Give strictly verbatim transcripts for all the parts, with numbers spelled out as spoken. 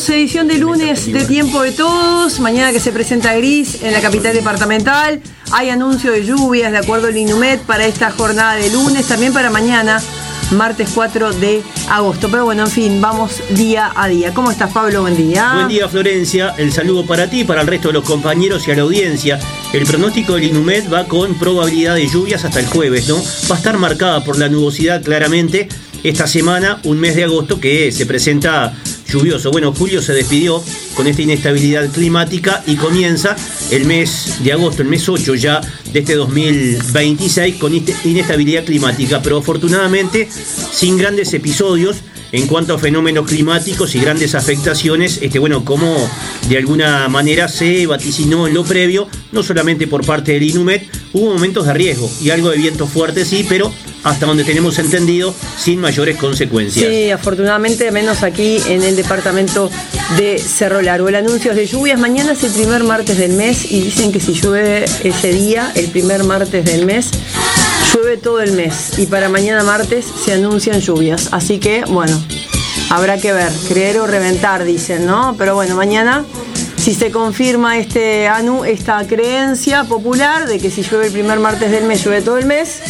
Arrancamos edición de lunes de Tiempo de Todos. Mañana que se presenta gris en la capital departamental. Hay anuncio de lluvias de acuerdo al INUMED para esta jornada de lunes. También para mañana, martes cuatro de agosto. Pero bueno, en fin, vamos día a día. ¿Cómo estás, Pablo? Buen día. Buen día, Florencia. El saludo para ti, para el resto de los compañeros y a la audiencia. El pronóstico del INUMED va con probabilidad de lluvias hasta el jueves, ¿no? Va a estar marcada por la nubosidad claramente esta semana, un mes de agosto que se presenta lluvioso. Bueno, julio se despidió con esta inestabilidad climática y comienza el mes de agosto, el mes ocho ya de este dos mil veintiséis con inestabilidad climática, pero afortunadamente sin grandes episodios en cuanto a fenómenos climáticos y grandes afectaciones, este, bueno, como de alguna manera se vaticinó en lo previo, no solamente por parte del INUMED, hubo momentos de riesgo y algo de viento fuerte, sí, pero hasta donde tenemos entendido, sin mayores consecuencias. Sí, afortunadamente, menos aquí en el departamento de Cerro Largo. El anuncio de lluvias, mañana es el primer martes del mes y dicen que si llueve ese día, el primer martes del mes, llueve todo el mes y para mañana martes se anuncian lluvias. Así que, bueno, habrá que ver, creer o reventar, dicen, ¿no? Pero bueno, mañana, si se confirma este anu, esta creencia popular de que si llueve el primer martes del mes, llueve todo el mes,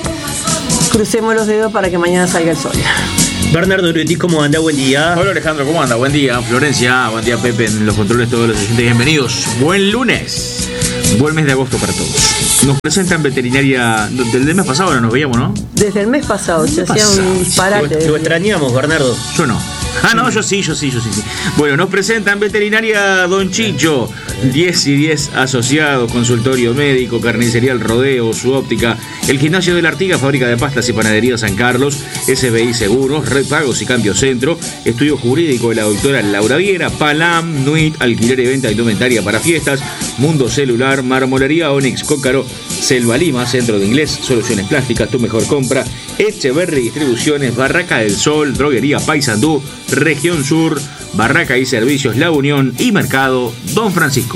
crucemos los dedos para que mañana salga el sol. Bernardo Uretti, ¿cómo anda? Buen día. Hola Alejandro, ¿cómo anda? Buen día. Florencia, buen día Pepe, en los controles todos los oyentes, bienvenidos. Buen lunes, buen mes de agosto para todos. Nos presentan veterinaria, desde el mes pasado no nos veíamos, ¿no? Desde el mes pasado, se hacía un disparate. Lo, lo extrañamos, Bernardo. Yo no. Ah, no, yo sí, yo sí, yo sí, sí. Bueno, nos presentan veterinaria Don Chicho, diez y diez asociados, consultorio médico, carnicería El Rodeo, su óptica, el gimnasio de la Artiga, fábrica de pastas y panadería San Carlos, S B I Seguros, Red Pagos y Cambio Centro, estudio jurídico de la doctora Laura Viera, Palam, Nuit, alquiler y venta de indumentaria para fiestas, Mundo Celular, Marmolería Onyx Cócaro, Selva Lima, Centro de Inglés, Soluciones Plásticas, tu mejor compra, Echeverry Distribuciones, Barraca del Sol, Droguería Paysandú, Región Sur, Barraca y Servicios La Unión y Mercado Don Francisco.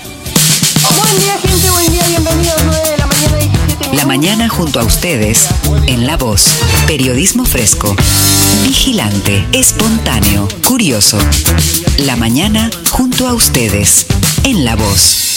Buen día, gente, buen día, bienvenidos, nueve de la mañana, diecisiete minutos. La mañana junto a ustedes, en La Voz, periodismo fresco, vigilante, espontáneo, curioso. La mañana junto a ustedes, en La Voz.